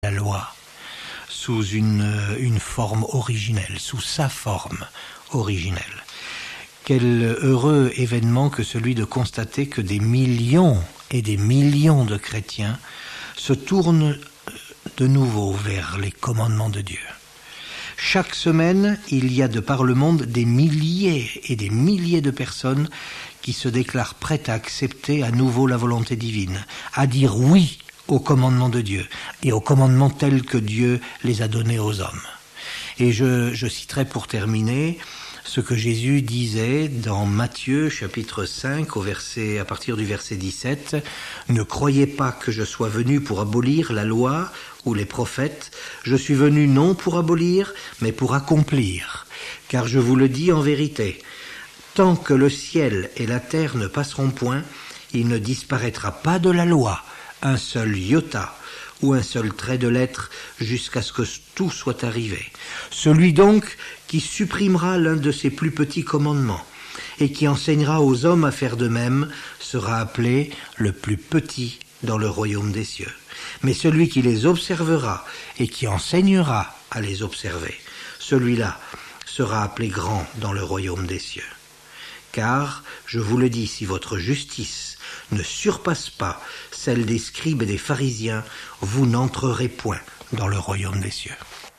la loi sous une forme originelle, sous sa forme originelle. Quel heureux événement que celui de constater que des millions et des millions de chrétiens se tournent de nouveau vers les commandements de Dieu. Chaque semaine, il y a de par le monde des milliers et des milliers de personnes qui se déclarent prêtes à accepter à nouveau la volonté divine, à dire oui aux commandements de Dieu et aux commandements tels que Dieu les a donnés aux hommes. Et je citerai pour terminer ce que Jésus disait dans Matthieu chapitre 5 à partir du verset 17. « Ne croyez pas que je sois venu pour abolir la loi ou les prophètes. Je suis venu non pour abolir, mais pour accomplir. Car je vous le dis en vérité, tant que le ciel et la terre ne passeront point, il ne disparaîtra pas de la loi un seul iota ou un seul trait de lettre jusqu'à ce que tout soit arrivé. Celui donc qui supprimera l'un de ces plus petits commandements et qui enseignera aux hommes à faire de même sera appelé le plus petit dans le royaume des cieux. Mais celui qui les observera et qui enseignera à les observer, celui-là sera appelé grand dans le royaume des cieux. Car, je vous le dis, si votre justice ne surpasse pas celle des scribes et des pharisiens, vous n'entrerez point dans le royaume des cieux.